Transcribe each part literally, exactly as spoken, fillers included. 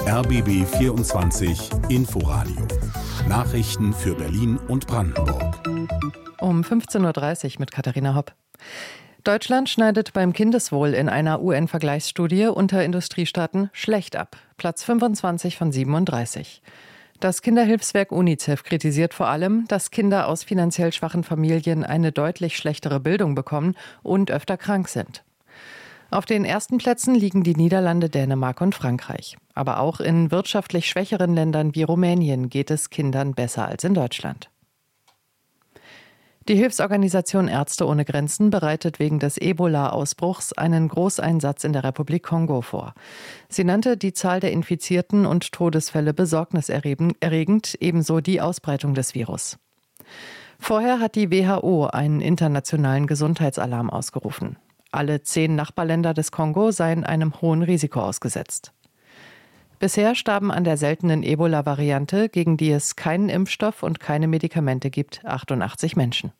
R B B vierundzwanzig Inforadio. Nachrichten für Berlin und Brandenburg. Um fünfzehn Uhr dreißig mit Katharina Hopp. Deutschland schneidet beim Kindeswohl in einer U N-Vergleichsstudie unter Industriestaaten schlecht ab. Platz fünfundzwanzig von siebenunddreißig. Das Kinderhilfswerk UNICEF kritisiert vor allem, dass Kinder aus finanziell schwachen Familien eine deutlich schlechtere Bildung bekommen und öfter krank sind. Auf den ersten Plätzen liegen die Niederlande, Dänemark und Frankreich. Aber auch in wirtschaftlich schwächeren Ländern wie Rumänien geht es Kindern besser als in Deutschland. Die Hilfsorganisation Ärzte ohne Grenzen bereitet wegen des Ebola-Ausbruchs einen Großeinsatz in der Republik Kongo vor. Sie nannte die Zahl der Infizierten und Todesfälle besorgniserregend, ebenso die Ausbreitung des Virus. Vorher hat die W H O einen internationalen Gesundheitsalarm ausgerufen. Alle zehn Nachbarländer des Kongo seien einem hohen Risiko ausgesetzt. Bisher starben an der seltenen Ebola-Variante, gegen die es keinen Impfstoff und keine Medikamente gibt, achtundachtzig Menschen.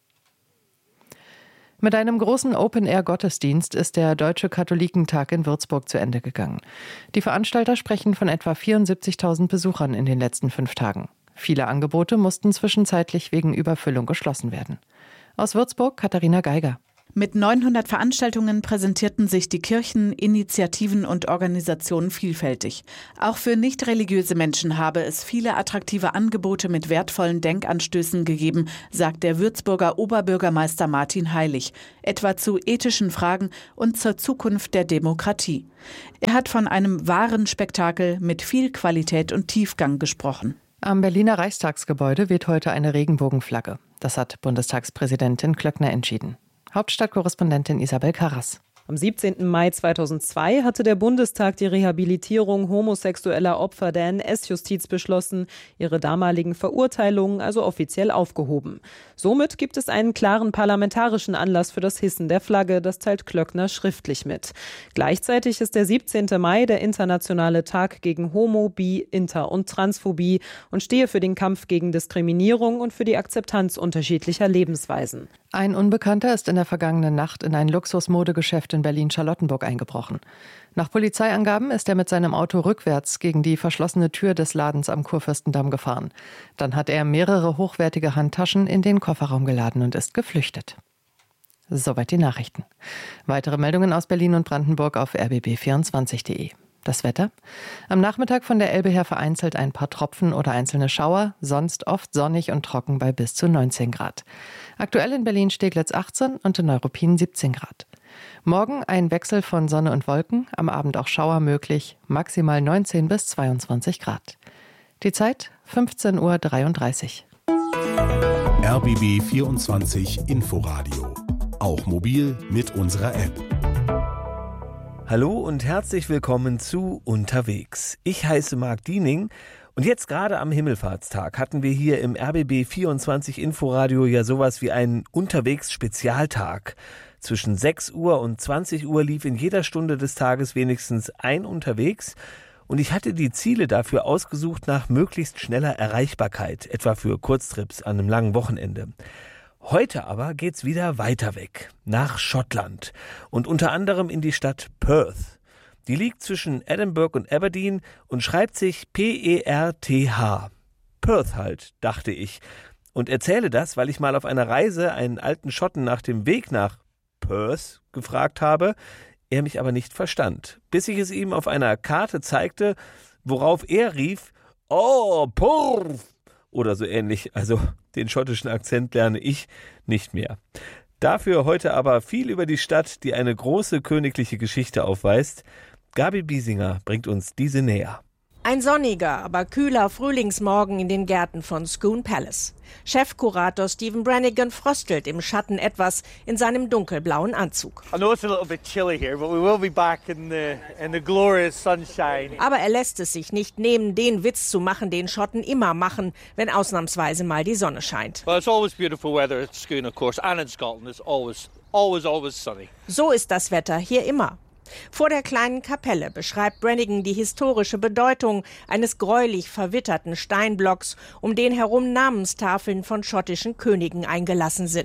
Mit einem großen Open-Air-Gottesdienst ist der Deutsche Katholikentag in Würzburg zu Ende gegangen. Die Veranstalter sprechen von etwa vierundsiebzigtausend Besuchern in den letzten fünf Tagen. Viele Angebote mussten zwischenzeitlich wegen Überfüllung geschlossen werden. Aus Würzburg, Katharina Geiger. Mit neunhundert Veranstaltungen präsentierten sich die Kirchen, Initiativen und Organisationen vielfältig. Auch für nicht-religiöse Menschen habe es viele attraktive Angebote mit wertvollen Denkanstößen gegeben, sagt der Würzburger Oberbürgermeister Martin Heilig, etwa zu ethischen Fragen und zur Zukunft der Demokratie. Er hat von einem wahren Spektakel mit viel Qualität und Tiefgang gesprochen. Am Berliner Reichstagsgebäude weht heute eine Regenbogenflagge. Das hat Bundestagspräsidentin Klöckner entschieden. Hauptstadtkorrespondentin Isabel Karras. Am siebzehnten Mai zweitausendzwei hatte der Bundestag die Rehabilitierung homosexueller Opfer der N S-Justiz beschlossen, ihre damaligen Verurteilungen also offiziell aufgehoben. Somit gibt es einen klaren parlamentarischen Anlass für das Hissen der Flagge, das teilt Klöckner schriftlich mit. Gleichzeitig ist der siebzehnte Mai der internationale Tag gegen Homo-, Bi-, Inter- und Transphobie und stehe für den Kampf gegen Diskriminierung und für die Akzeptanz unterschiedlicher Lebensweisen. Ein Unbekannter ist in der vergangenen Nacht in ein Luxusmodegeschäft in Berlin-Charlottenburg eingebrochen. Nach Polizeiangaben ist er mit seinem Auto rückwärts gegen die verschlossene Tür des Ladens am Kurfürstendamm gefahren. Dann hat er mehrere hochwertige Handtaschen in den Kofferraum geladen und ist geflüchtet. Soweit die Nachrichten. Weitere Meldungen aus Berlin und Brandenburg auf r b b vierundzwanzig punkt de. Das Wetter? Am Nachmittag von der Elbe her vereinzelt ein paar Tropfen oder einzelne Schauer, sonst oft sonnig und trocken bei bis zu neunzehn Grad. Aktuell in Berlin-Steglitz achtzehn und in Neuruppin siebzehn Grad. Morgen ein Wechsel von Sonne und Wolken, am Abend auch Schauer möglich, maximal neunzehn bis zweiundzwanzig Grad. Die Zeit fünfzehn Uhr dreiunddreißig. R B B vierundzwanzig Inforadio. Auch mobil mit unserer App. Hallo und herzlich willkommen zu Unterwegs. Ich heiße Marc Diening und jetzt gerade am Himmelfahrtstag hatten wir hier im R B B vierundzwanzig Inforadio ja sowas wie einen Unterwegs-Spezialtag. Zwischen sechs Uhr und zwanzig Uhr lief in jeder Stunde des Tages wenigstens ein Unterwegs und ich hatte die Ziele dafür ausgesucht nach möglichst schneller Erreichbarkeit, etwa für Kurztrips an einem langen Wochenende. Heute aber geht's wieder weiter weg, nach Schottland und unter anderem in die Stadt Perth. Die liegt zwischen Edinburgh und Aberdeen und schreibt sich P E R T H. Perth halt, dachte ich. Und erzähle das, weil ich mal auf einer Reise einen alten Schotten nach dem Weg nach Perth gefragt habe, er mich aber nicht verstand, bis ich es ihm auf einer Karte zeigte, worauf er rief, oh, Perth! Oder so ähnlich, also den schottischen Akzent lerne ich nicht mehr. Dafür heute aber viel über die Stadt, die eine große königliche Geschichte aufweist. Gabi Biesinger bringt uns diese näher. Ein sonniger, aber kühler Frühlingsmorgen in den Gärten von Scone Palace. Chefkurator Stephen Brannigan fröstelt im Schatten etwas in seinem dunkelblauen Anzug. Aber er lässt es sich nicht nehmen, den Witz zu machen, den Schotten immer machen, wenn ausnahmsweise mal die Sonne scheint. Well, it's always beautiful weather at Scone, of course, and in Scotland it's always, always, always sunny. So ist das Wetter hier immer. Vor der kleinen Kapelle beschreibt Brannigan die historische Bedeutung eines gräulich verwitterten Steinblocks, um den herum Namenstafeln von schottischen Königen eingelassen sind.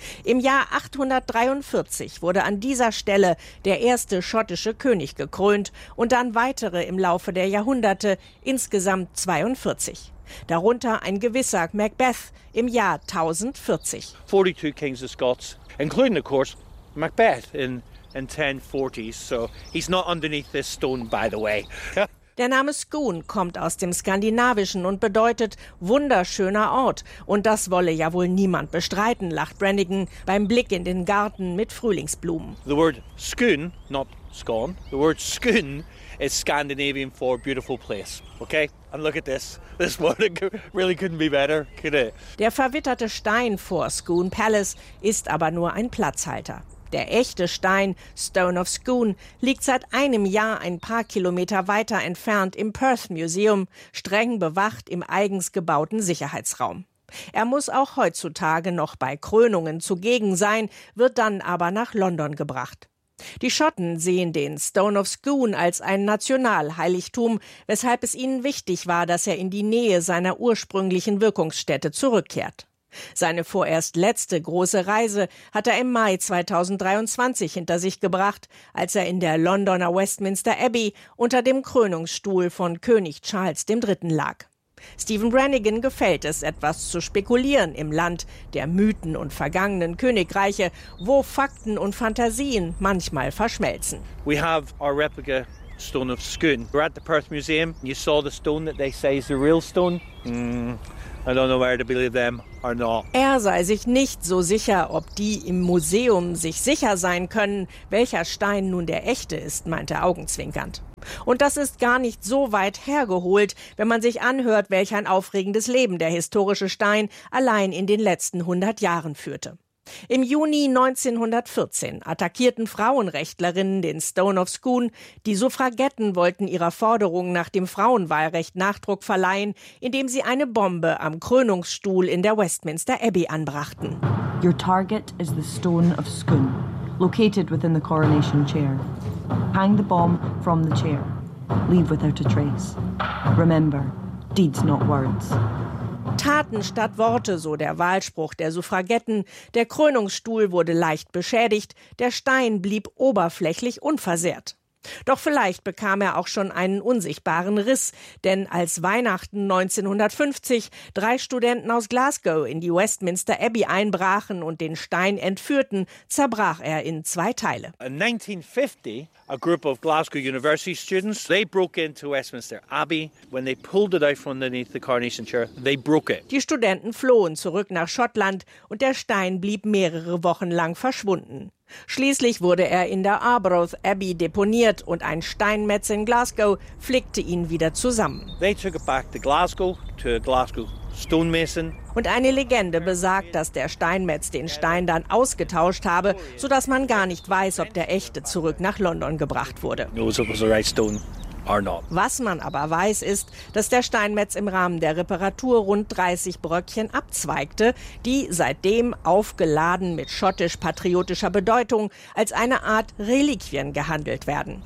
Im Jahr achthundertdreiundvierzig wurde an dieser Stelle der erste schottische König gekrönt und dann weitere im Laufe der Jahrhunderte, insgesamt zweiundvierzig. Darunter ein gewisser Macbeth im Jahr tausendvierzig. forty-two kings of Scots, including, of course, Macbeth in, in ten forties. So he's not underneath this stone, by the way. Der Name Scone kommt aus dem Skandinavischen und bedeutet wunderschöner Ort. Und das wolle ja wohl niemand bestreiten, lacht Brannigan beim Blick in den Garten mit Frühlingsblumen. The word Scone, not Scone, the word Scone is Scandinavian for beautiful place. Okay? And look at this. This one really couldn't be better, could it? Der verwitterte Stein vor Scone Palace ist aber nur ein Platzhalter. Der echte Stein, Stone of Scone, liegt seit einem Jahr ein paar Kilometer weiter entfernt im Perth Museum, streng bewacht im eigens gebauten Sicherheitsraum. Er muss auch heutzutage noch bei Krönungen zugegen sein, wird dann aber nach London gebracht. Die Schotten sehen den Stone of Scone als ein Nationalheiligtum, weshalb es ihnen wichtig war, dass er in die Nähe seiner ursprünglichen Wirkungsstätte zurückkehrt. Seine vorerst letzte große Reise hat er im Mai zweitausenddreiundzwanzig hinter sich gebracht, als er in der Londoner Westminster Abbey unter dem Krönungsstuhl von König Charles der Dritte lag. Stephen Brannigan gefällt es, etwas zu spekulieren im Land der Mythen und vergangenen Königreiche, wo Fakten und Fantasien manchmal verschmelzen. We have our replica Stone of Scone. We're at the Perth Museum. You saw the stone that they say is the real stone. Mm. I don't know whether to believe them or not. Er sei sich nicht so sicher, ob die im Museum sich sicher sein können, welcher Stein nun der echte ist, meint er augenzwinkernd. Und das ist gar nicht so weit hergeholt, wenn man sich anhört, welch ein aufregendes Leben der historische Stein allein in den letzten hundert Jahren führte. Im Juni neunzehnhundertvierzehn attackierten Frauenrechtlerinnen den Stone of Scone. Die Suffragetten wollten ihrer Forderung nach dem Frauenwahlrecht Nachdruck verleihen, indem sie eine Bombe am Krönungsstuhl in der Westminster Abbey anbrachten. Your target is the Stone of Scone, located within the coronation chair. Hang the bomb from the chair. Leave without a trace. Remember, deeds not words. Taten statt Worte, so der Wahlspruch der Suffragetten. Der Krönungsstuhl wurde leicht beschädigt, der Stein blieb oberflächlich unversehrt. Doch vielleicht bekam er auch schon einen unsichtbaren Riss, denn als Weihnachten neunzehnhundertfünfzig drei Studenten aus Glasgow in die Westminster Abbey einbrachen und den Stein entführten, zerbrach er in zwei Teile. In nineteen fifty, a group of Glasgow University students, they broke into Westminster Abbey. When they pulled it out from underneath the coronation chair, they broke it. Die Studenten flohen zurück nach Schottland und der Stein blieb mehrere Wochen lang verschwunden. Schließlich wurde er in der Arbroath Abbey deponiert und ein Steinmetz in Glasgow flickte ihn wieder zusammen. They took it back to Glasgow, to a Glasgow stonemason. Und eine Legende besagt, dass der Steinmetz den Stein dann ausgetauscht habe, sodass man gar nicht weiß, ob der echte zurück nach London gebracht wurde. Knows it was the right stone. Was man aber weiß, ist, dass der Steinmetz im Rahmen der Reparatur rund dreißig Bröckchen abzweigte, die seitdem aufgeladen mit schottisch-patriotischer Bedeutung als eine Art Reliquien gehandelt werden.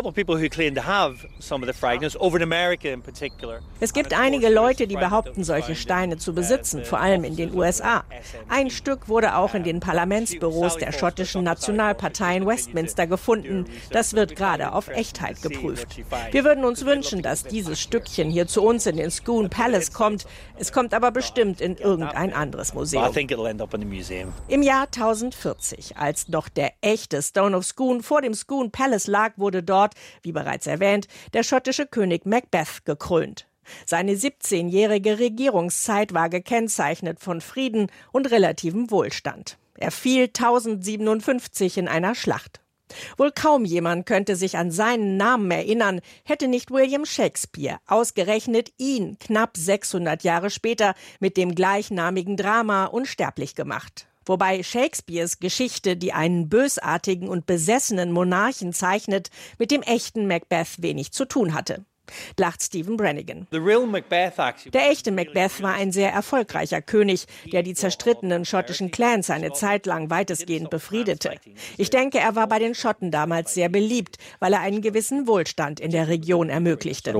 Es gibt einige Leute, die behaupten, solche Steine zu besitzen, vor allem in den U S A. Ein Stück wurde auch in den Parlamentsbüros der schottischen Nationalpartei in Westminster gefunden. Das wird gerade auf Echtheit geprüft. Wir würden uns wünschen, dass dieses Stückchen hier zu uns in den Scone Palace kommt. Es kommt aber bestimmt in irgendein anderes Museum. Im Jahr tausendvierzig, als noch der echte Stone of Scone vor dem Scone Palace lag, wurde dort, wie bereits erwähnt, der schottische König Macbeth gekrönt. Seine siebzehnjährige Regierungszeit war gekennzeichnet von Frieden und relativem Wohlstand. Er fiel tausendsiebenundfünfzig in einer Schlacht. Wohl kaum jemand könnte sich an seinen Namen erinnern, hätte nicht William Shakespeare ausgerechnet ihn knapp sechshundert Jahre später mit dem gleichnamigen Drama unsterblich gemacht. Wobei Shakespeares Geschichte, die einen bösartigen und besessenen Monarchen zeichnet, mit dem echten Macbeth wenig zu tun hatte. Lacht Stephen Brannigan. Der echte Macbeth war ein sehr erfolgreicher König, der die zerstrittenen schottischen Clans eine Zeit lang weitestgehend befriedete. Ich denke, er war bei den Schotten damals sehr beliebt, weil er einen gewissen Wohlstand in der Region ermöglichte.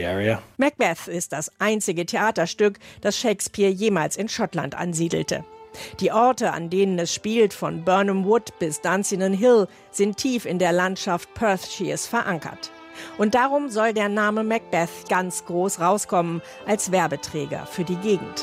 Macbeth ist das einzige Theaterstück, das Shakespeare jemals in Schottland ansiedelte. Die Orte, an denen es spielt, von Burnham Wood bis Dunsinane Hill, sind tief in der Landschaft Perthshires verankert. Und darum soll der Name Macbeth ganz groß rauskommen als Werbeträger für die Gegend.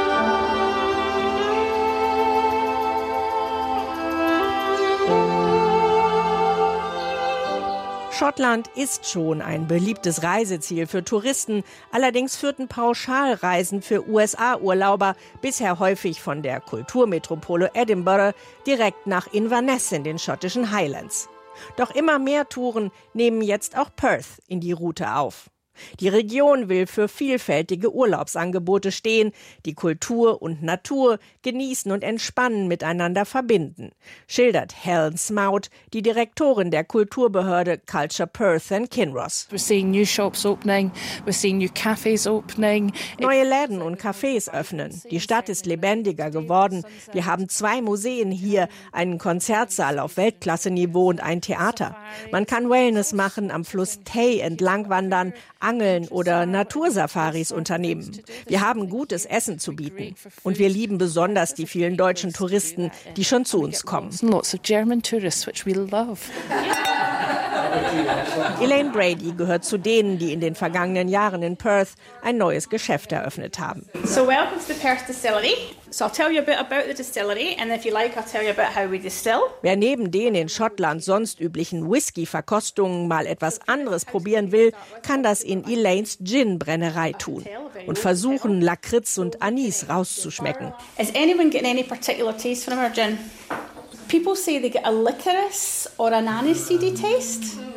Schottland ist schon ein beliebtes Reiseziel für Touristen. Allerdings führten Pauschalreisen für U S A-Urlauber bisher häufig von der Kulturmetropole Edinburgh direkt nach Inverness in den schottischen Highlands. Doch immer mehr Touren nehmen jetzt auch Perth in die Route auf. Die Region will für vielfältige Urlaubsangebote stehen, die Kultur und Natur genießen und entspannen miteinander verbinden, schildert Helen Smout, die Direktorin der Kulturbehörde Culture Perth and Kinross. We're seeing new shops opening, we're seeing new cafes opening. Neue Läden und Cafés öffnen. Die Stadt ist lebendiger geworden. Wir haben zwei Museen hier, einen Konzertsaal auf Weltklasse-Niveau und ein Theater. Man kann Wellness machen, am Fluss Tay entlang wandern, angeln oder Natursafaris unternehmen. Wir haben gutes Essen zu bieten. Und wir lieben besonders die vielen deutschen Touristen, die schon zu uns kommen. Lots of German tourists, which we love. Elaine Brady gehört zu denen, die in den vergangenen Jahren in Perth ein neues Geschäft eröffnet haben. So welcome to the Perth Distillery. So I'll tell you a bit about the distillery and if you like I'll tell you about how we distill. Wer neben den in Schottland sonst üblichen Whisky-Verkostungen mal etwas anderes probieren will, kann das in Elaines Gin-Brennerei tun und versuchen, Lakritz und Anis rauszuschmecken. Has anyone got any particular taste from our gin? People say they get a licorice or an aniseedy taste.